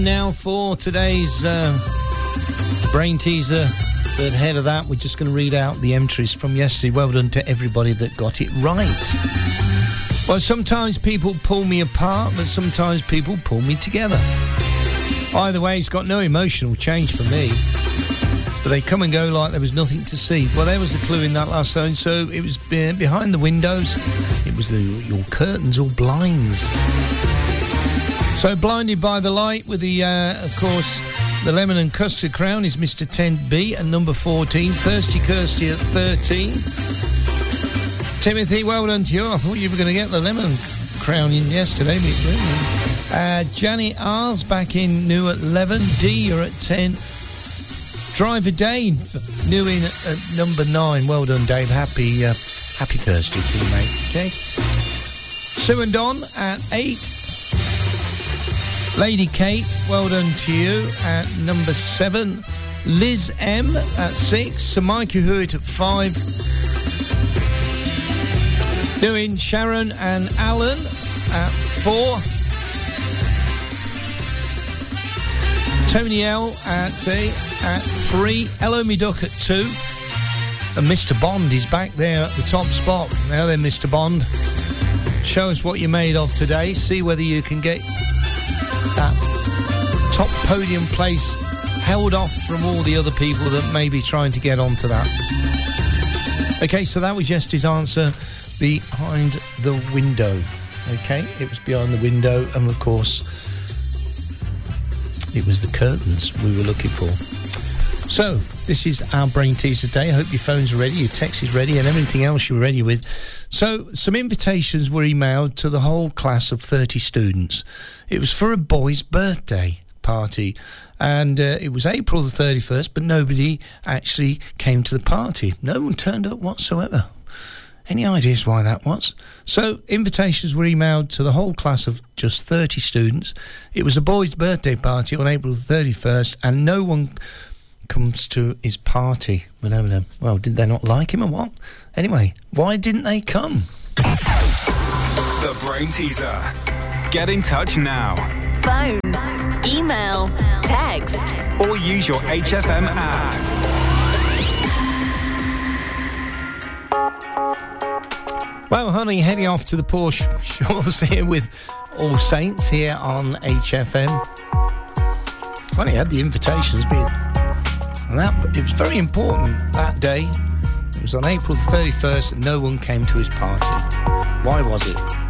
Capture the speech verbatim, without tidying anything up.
Now for today's uh, brain teaser, but ahead of that, we're just going to read out the entries from yesterday. Well done to everybody that got it right. Well, sometimes people pull me apart, but sometimes people pull me together. Either way, it's got no emotional change for me. But they come and go like there was nothing to see. Well, there was the clue in that last zone. So it was be- behind the windows. It was the, your curtains or blinds. So Blinded by the Light with the, uh, of course, the Lemon and Custard Crown is Mister ten B at number fourteen. Thirsty Kirsty at thirteen. Timothy, well done to you. I thought you were going to get the Lemon Crown in yesterday. Uh, Janet R's back in new at eleven. D, you're at ten. Driver Dane, new in at number nine. Well done, Dave. Happy, uh, happy Thursday to you, mate. Okay. Sue and Don at eight. Lady Kate, well done to you at number seven. Liz M at six. Sir Mikey Hewitt at five. Doing Sharon and Alan at four. Tony L at, uh, at three. Hello Me Duck at two. And Mister Bond is back there at the top spot. Now then, Mister Bond, show us what you're made of today. See whether you can get that top podium place held off from all the other people that may be trying to get onto that. Okay, so that was yesterday's answer, behind the window. Okay, it was behind the window, and of course it was the curtains we were looking for. So this is our brain teaser day. I hope your phones are ready, your text is ready, and everything else you're ready with. So some invitations were emailed to the whole class of thirty students. It was for a boy's birthday party, and uh, it was April the thirty-first, but nobody actually came to the party. No one turned up whatsoever. Any ideas why that was? So invitations were emailed to the whole class of just thirty students. It was a boy's birthday party on April the thirty-first, and no one comes to his party. Well, did they not like him or what? Anyway, why didn't they come? The Brain Teaser. Get in touch now. Phone, email, text, or use your H F M app. Well, honey, heading off to the Porsche Shores here with All Saints here on H F M. Funny, had the invitations been, and that it was very important that day. It was on April the thirty-first, and no one came to his party. Why was it?